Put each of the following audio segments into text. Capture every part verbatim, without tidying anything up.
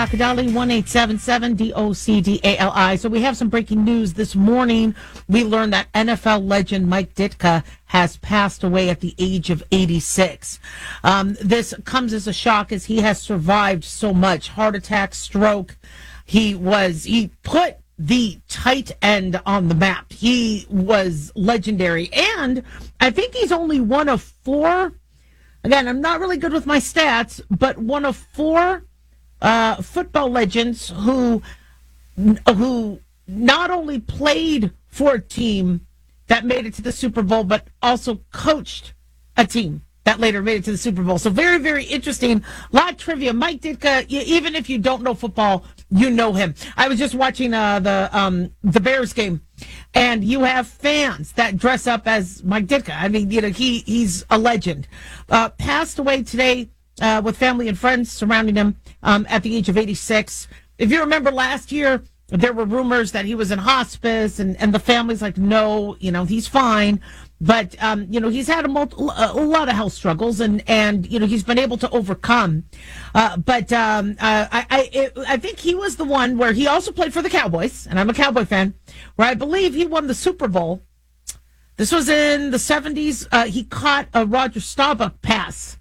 Docadali, one eight seven seven D O C D A L I. So we have some breaking news this morning. We learned that N F L legend Mike Ditka has passed away at the age of eighty-six. Um, this comes as a shock as he has survived so much. Heart attack, stroke. He was, he put the tight end on the map. He was legendary. And I think he's only one of four. Again, I'm not really good with my stats, but one of four Uh, football legends who who not only played for a team that made it to the Super Bowl, but also coached a team that later made it to the Super Bowl. So very, very interesting. A lot of trivia. Mike Ditka, even if you don't know football, you know him. I was just watching uh, the um, the Bears game, and you have fans that dress up as Mike Ditka. I mean, you know, he he's a legend. Uh, passed away today. Uh, with family and friends surrounding him um, at the age of eighty-six. If you remember last year, there were rumors that he was in hospice, and, and the family's like, no, you know, he's fine. But, um, you know, he's had a, multi- a lot of health struggles, and, and you know, he's been able to overcome. Uh, but um, uh, I I, it, I think he was the one where he also played for the Cowboys, and I'm a Cowboy fan, where I believe he won the Super Bowl. This was in the seventies. Uh, he caught a Roger Staubach pass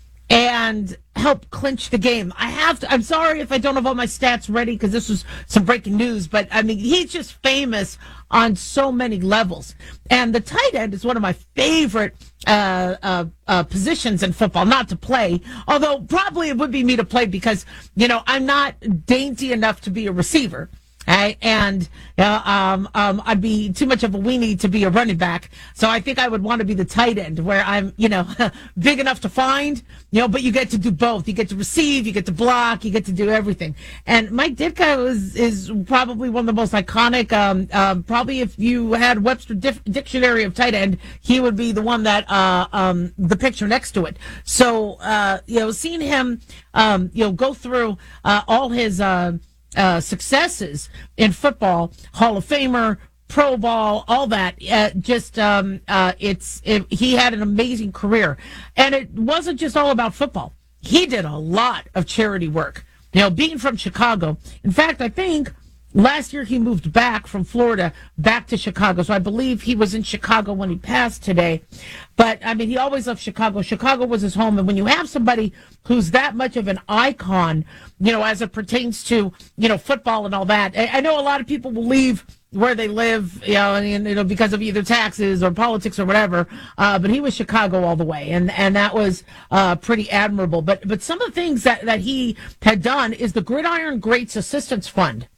and help clinch the game. I have to, I'm sorry if I don't have all my stats ready because this was some breaking news, but I mean, he's just famous on so many levels. And the tight end is one of my favorite uh, uh, uh, positions in football, not to play, although probably it would be me to play because, you know, I'm not dainty enough to be a receiver. Right? And uh, um, um, I'd be too much of a weenie to be a running back. So I think I would want to be the tight end where I'm, you know, big enough to find, you know, but you get to do both. You get to receive, you get to block, you get to do everything. And Mike Ditka is, is probably one of the most iconic, um, um, probably if you had Webster Dif- Dictionary of tight end, he would be the one that, uh, um, the picture next to it. So, uh, you know, seeing him, um, you know, go through, uh, all his, uh, Uh, successes in football, Hall of Famer, Pro Bowl, all that. Uh, just um, uh, it's it, he had an amazing career, and it wasn't just all about football. He did a lot of charity work. You know, being from Chicago. In fact, I think last year he moved back from Florida back to Chicago. So I believe he was in Chicago when he passed today. But, I mean, he always loved Chicago. Chicago was his home. And when you have somebody who's that much of an icon, you know, as it pertains to, you know, football and all that, I, I know a lot of people will leave where they live, you know, and, you know, because of either taxes or politics or whatever. Uh, but he was Chicago all the way. And, and that was uh, pretty admirable. But, but some of the things that, that he had done is the Gridiron Greats Assistance Fund.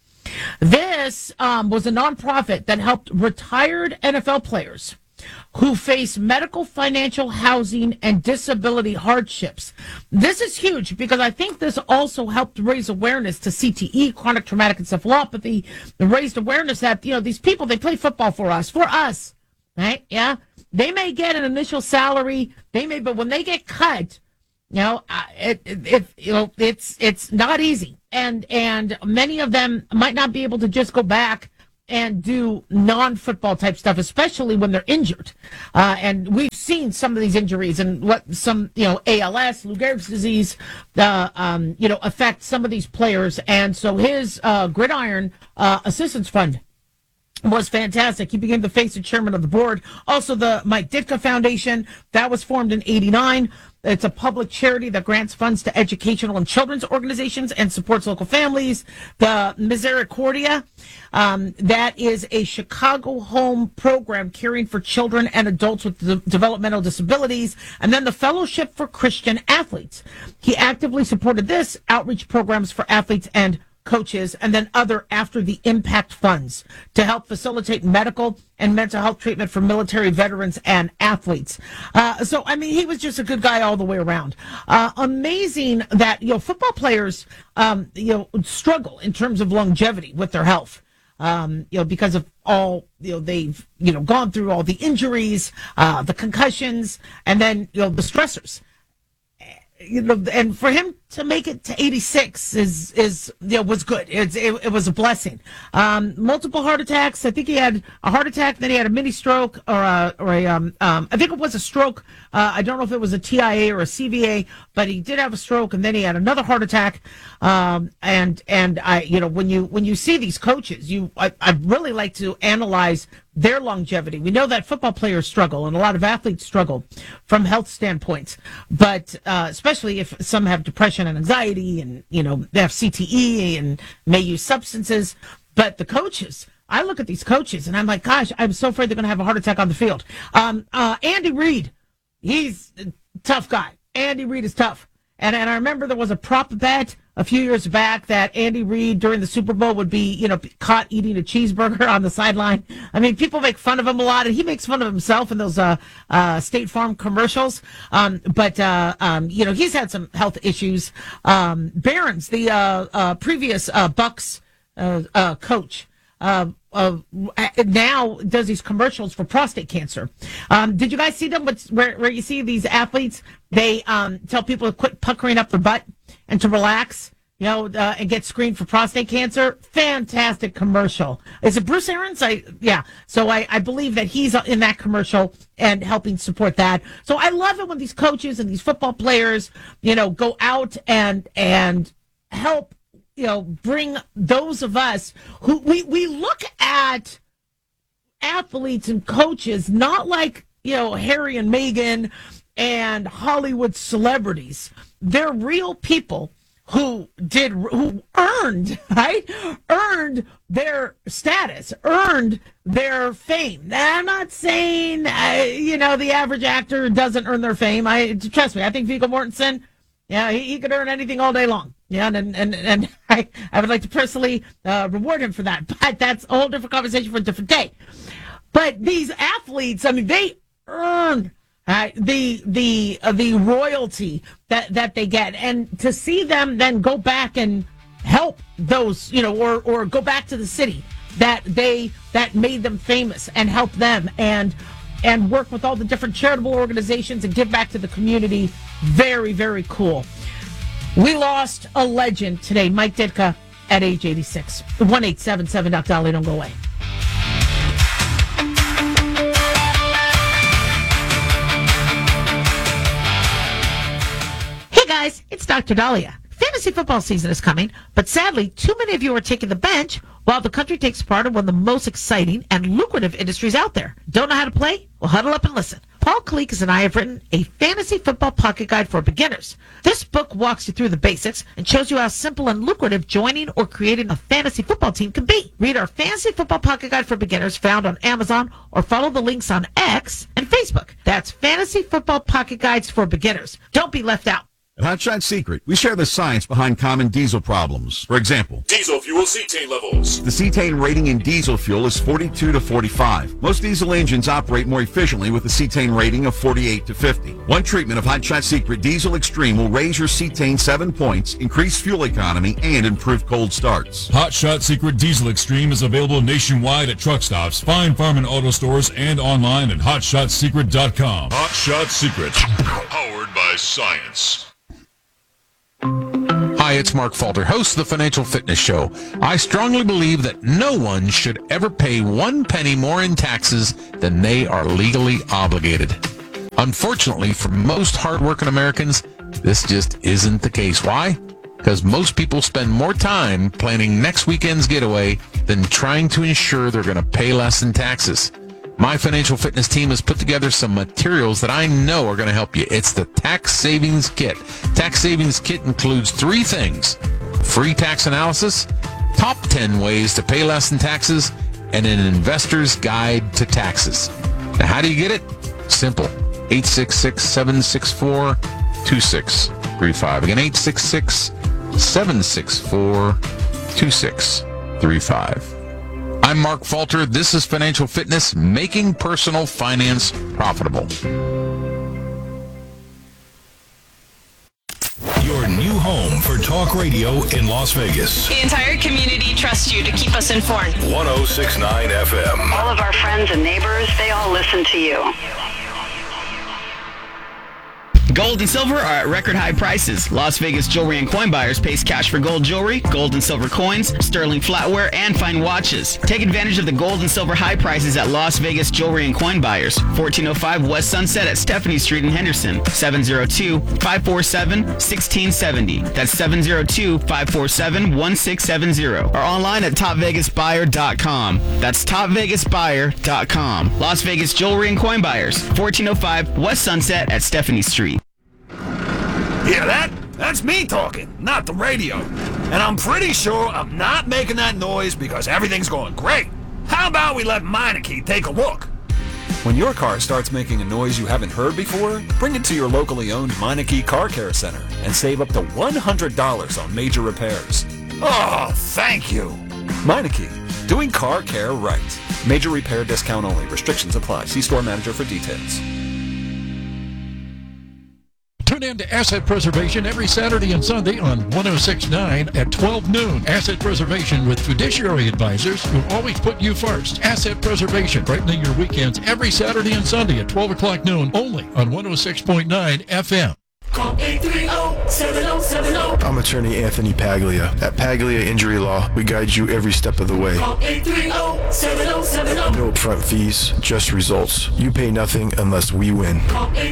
This um, was a nonprofit that helped retired N F L players who face medical, financial, housing, and disability hardships. This is huge because I think this also helped raise awareness to C T E, chronic traumatic encephalopathy, and raised awareness that, you know, these people, they play football for us, for us, right? Yeah. They may get an initial salary, they may, but when they get cut, you know, it, it, it, you know, it's, it's not easy. And, and many of them might not be able to just go back and do non-football type stuff, especially when they're injured. Uh, and we've seen some of these injuries and what some, you know, A L S, Lou Gehrig's disease, uh, um, you know, affect some of these players. And so his uh, Gridiron uh, Assistance Fund was fantastic. He became the face and chairman of the board. Also, the Mike Ditka Foundation, that was formed in eighty-nine. It's a public charity that grants funds to educational and children's organizations and supports local families. The Misericordia, um, that is a Chicago home program caring for children and adults with de- developmental disabilities. And then the Fellowship for Christian Athletes. He actively supported this, outreach programs for athletes and coaches, and then other after the impact funds to help facilitate medical and mental health treatment for military veterans and athletes. Uh, so, I mean, he was just a good guy all the way around. Uh, amazing that, you know, football players, um, you know, struggle in terms of longevity with their health. Um, you know, because of all, you know, they've, you know, gone through all the injuries, uh, the concussions, and then, you know, the stressors. You know, and for him to make it to eighty-six is is you know, was good. It, it, it was a blessing. Um, multiple heart attacks. I think he had a heart attack, then he had a mini stroke, or a, or a um, um, I think it was a stroke. Uh, I don't know if it was a T I A or a C V A, but he did have a stroke, and then he had another heart attack. Um, and and I, you know, when you when you see these coaches, you I, I really like to analyze their longevity. We know that football players struggle, and a lot of athletes struggle from health standpoints, but uh, especially if some have depression and anxiety, and you know they have C T E and may use substances. But the coaches, I look at these coaches and I'm like, gosh, I'm so afraid they're going to have a heart attack on the field. Um, uh, Andy Reid, he's a tough guy. Andy Reid is tough. And and I remember there was a prop bet a few years back that Andy Reid during the Super Bowl would be, you know, caught eating a cheeseburger on the sideline. I mean, people make fun of him a lot, and he makes fun of himself in those uh, uh, State Farm commercials. Um, but, uh, um, you know, he's had some health issues. Um, Barons, the uh, uh, previous uh, Bucks uh, uh, coach, uh, uh, now does these commercials for prostate cancer. Um, did you guys see them with, where, where you see these athletes? They um, tell people to quit puckering up their butt and to relax, you know, uh, and get screened for prostate cancer. Fantastic commercial. Is it Bruce Arians? I yeah. So I, I believe that he's in that commercial and helping support that. So I love it when these coaches and these football players, you know, go out and and help, you know, bring those of us who we, we look at athletes and coaches not like, you know, Harry and Meghan and Hollywood celebrities. They're real people who did, who earned, right? Earned their status, earned their fame. Now, I'm not saying, uh, you know, the average actor doesn't earn their fame. I trust me. I think Viggo Mortensen, yeah, he, he could earn anything all day long. Yeah, and and and I, I would like to personally uh, reward him for that. But that's a whole different conversation for a different day. But these athletes, I mean, they earn Uh, the the uh, the royalty that, that they get, and to see them then go back and help those, you know, or or go back to the city that they that made them famous and help them and and work with all the different charitable organizations and give back to the community. Very, very cool. We lost a legend today, Mike Ditka, at age eighty-six. one eight seven seven Doc Dolly, don't go away. Guys, it's Doctor Dahlia. Fantasy football season is coming, but sadly, too many of you are taking the bench while the country takes part in one of the most exciting and lucrative industries out there. Don't know how to play? Well, huddle up and listen. Paul Kalikas and I have written a fantasy football pocket guide for beginners. This book walks you through the basics and shows you how simple and lucrative joining or creating a fantasy football team can be. Read our fantasy football pocket guide for beginners found on Amazon or follow the links on X and Facebook. That's fantasy football pocket guides for beginners. Don't be left out. At Hot Shot Secret, we share the science behind common diesel problems. For example, diesel fuel cetane levels. The cetane rating in diesel fuel is forty-two to forty-five. Most diesel engines operate more efficiently with a cetane rating of forty-eight to fifty. One treatment of Hot Shot Secret Diesel Extreme will raise your cetane seven points, increase fuel economy, and improve cold starts. Hot Shot Secret Diesel Extreme is available nationwide at truck stops, fine farm and auto stores, and online at hot shot secret dot com. Hot Shot Secret, powered by science. Hi, it's Mark Falter, host of the Financial Fitness Show. I strongly believe that no one should ever pay one penny more in taxes than they are legally obligated. Unfortunately, for most hardworking Americans, this just isn't the case. Why? Because most people spend more time planning next weekend's getaway than trying to ensure they're going to pay less in taxes. My financial fitness team has put together some materials that I know are going to help you. It's the Tax Savings Kit. Tax Savings Kit includes three things: free tax analysis, top ten ways to pay less in taxes, and an investor's guide to taxes. Now, how do you get it? Simple. eight six six, seven six four, two six three five. Again, eight six six, seven six four, two six three five. I'm Mark Falter. This is Financial Fitness, making personal finance profitable. Your new home for talk radio in Las Vegas. The entire community trusts you to keep us informed. one oh six point nine F M. All of our friends and neighbors, they all listen to you. Gold and silver are at record high prices. Las Vegas Jewelry and Coin Buyers pays cash for gold jewelry, gold and silver coins, sterling flatware, and fine watches. Take advantage of the gold and silver high prices at Las Vegas Jewelry and Coin Buyers, fourteen oh five West Sunset at Stephanie Street in Henderson, seven oh two, five four seven, one six seven oh. That's seven oh two, five four seven, one six seven oh. Or online at top vegas buyer dot com. That's top vegas buyer dot com. Las Vegas Jewelry and Coin Buyers, fourteen oh five West Sunset at Stephanie Street. Hear that? That's me talking, not the radio. And I'm pretty sure I'm not making that noise because everything's going great. How about we let Meineke take a look? When your car starts making a noise you haven't heard before, bring it to your locally owned Meineke Car Care Center and save up to one hundred dollars on major repairs. Oh, thank you. Meineke, doing car care right. Major repair discount only. Restrictions apply. See store manager for details. Tune in to Asset Preservation every Saturday and Sunday on one oh six point nine at twelve noon. Asset Preservation with fiduciary advisors who always put you first. Asset Preservation, brightening your weekends every Saturday and Sunday at twelve o'clock noon, only on one oh six point nine F M. Call eight three zero, seven zero seven zero. I'm attorney Anthony Paglia. At Paglia Injury Law, we guide you every step of the way. Call eight three zero, seven zero seven zero. No upfront fees, just results. You pay nothing unless we win. Call